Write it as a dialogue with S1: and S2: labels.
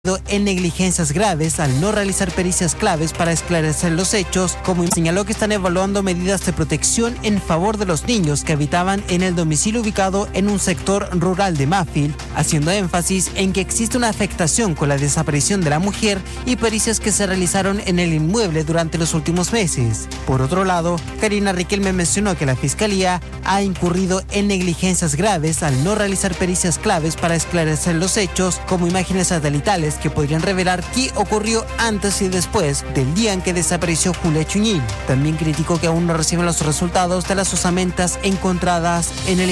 S1: en negligencias graves al no realizar pericias claves para esclarecer los hechos, como señaló que están evaluando medidas de protección en favor de los niños que habitaban en el domicilio ubicado en un sector rural de Mafil, haciendo énfasis en que existe una afectación con la desaparición de la mujer y pericias que se realizaron en el inmueble durante los últimos meses. Por otro lado, Karina Riquelme mencionó que la Fiscalía ha incurrido en negligencias graves al no realizar pericias claves para esclarecer los hechos, como imágenes satelitales que podrían revelar qué ocurrió antes y después del día en que desapareció Julia Chuñín. También criticó que aún no reciben los resultados de las osamentas encontradas en el